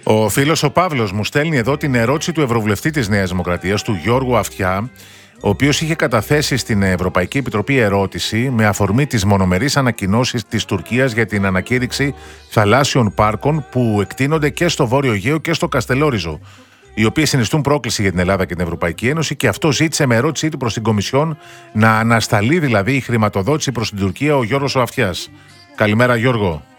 Ο φίλος ο Παύλος μου στέλνει εδώ την ερώτηση του Ευρωβουλευτή της Νέας Δημοκρατίας, του Γιώργου Αυτιά, ο οποίος είχε καταθέσει στην Ευρωπαϊκή Επιτροπή ερώτηση με αφορμή τις μονομερείς ανακοινώσεις της Τουρκίας για την ανακήρυξη θαλάσσιων πάρκων που εκτείνονται και στο Βόρειο Αιγαίο και στο Καστελόριζο, οι οποίες συνιστούν πρόκληση για την Ελλάδα και την Ευρωπαϊκή Ένωση, και αυτό ζήτησε με ερώτησή του προς την Κομισιόν να ανασταλεί δηλαδή η χρηματοδότηση προς την Τουρκία ο Γιώργος ο Αυτιάς. Καλημέρα, Γιώργο.